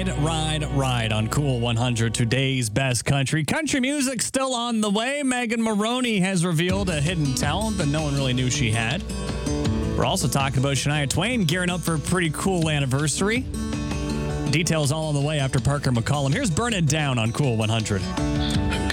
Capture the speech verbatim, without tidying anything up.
Ride, ride, ride on Cool one hundred, today's best country. Country music still on the way. Megan Maroney has revealed a hidden talent that no one really knew she had. We're also talking about Shania Twain gearing up for a pretty cool anniversary. Details all on the way after Parker McCollum. Here's Burn It Down on Cool one hundred.